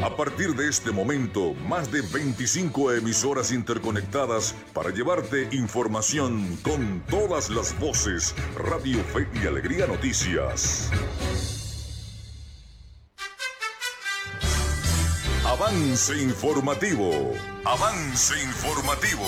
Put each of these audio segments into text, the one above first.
A partir de este momento, más de 25 emisoras interconectadas para llevarte información con todas las voces. Radio Fe y Alegría Noticias. Avance informativo. Avance informativo.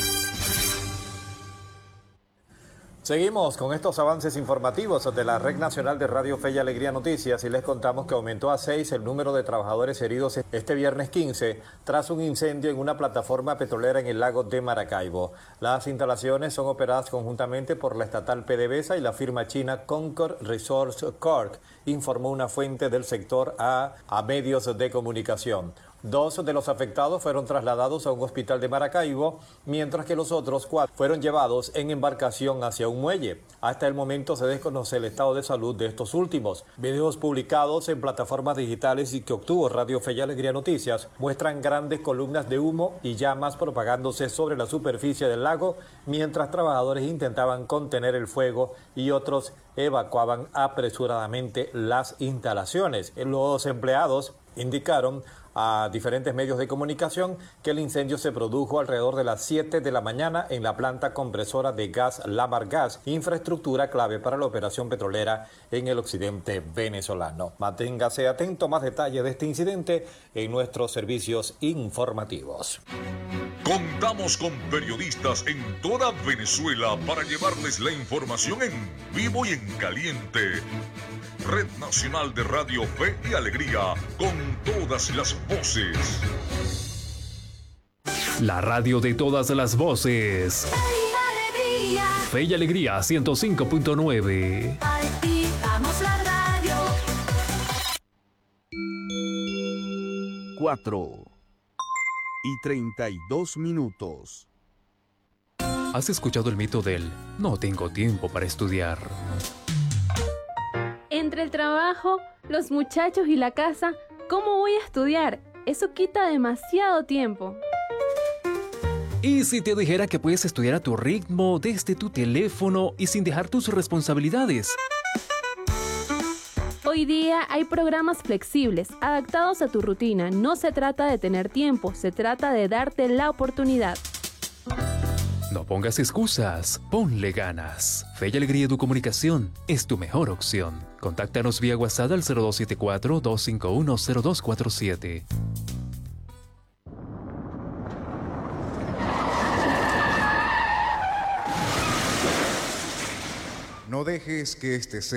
Seguimos con estos avances informativos de la Red Nacional de Radio Fe y Alegría Noticias y les contamos que aumentó a 6 el número de trabajadores heridos este viernes 15 tras un incendio en una plataforma petrolera en el lago de Maracaibo. Las instalaciones son operadas conjuntamente por la estatal PDVSA y la firma china Concord Resource Corp, informó una fuente del sector a medios de comunicación. 2 de los afectados fueron trasladados a un hospital de Maracaibo, mientras que los otros 4 fueron llevados en embarcación hacia un muelle. Hasta el momento se desconoce el estado de salud de estos últimos. Videos publicados en plataformas digitales y que obtuvo Radio Fe y Alegría Noticias muestran grandes columnas de humo y llamas propagándose sobre la superficie del lago, mientras trabajadores intentaban contener el fuego y otros evacuaban apresuradamente las instalaciones. Los empleados indicaron a diferentes medios de comunicación que el incendio se produjo alrededor de las 7 de la mañana en la planta compresora de gas Lamargas, infraestructura clave para la operación petrolera en el occidente venezolano. Manténgase atento a más detalles de este incidente en nuestros servicios informativos. Contamos con periodistas en toda Venezuela para llevarles la información en vivo y en caliente. Red Nacional de Radio Fe y Alegría, con todas las voces. La radio de todas las voces. Fe y Alegría 105.9. Activamos la radio. 4:32. ¿Has escuchado el mito del no tengo tiempo para estudiar? Entre el trabajo, los muchachos y la casa, ¿cómo voy a estudiar? Eso quita demasiado tiempo. ¿Y si te dijera que puedes estudiar a tu ritmo, desde tu teléfono y sin dejar tus responsabilidades? Hoy día hay programas flexibles, adaptados a tu rutina. No se trata de tener tiempo, se trata de darte la oportunidad. No pongas excusas, ponle ganas. Fe y Alegría de Comunicación es tu mejor opción. Contáctanos vía WhatsApp al 0274-251-0247. No dejes que este sea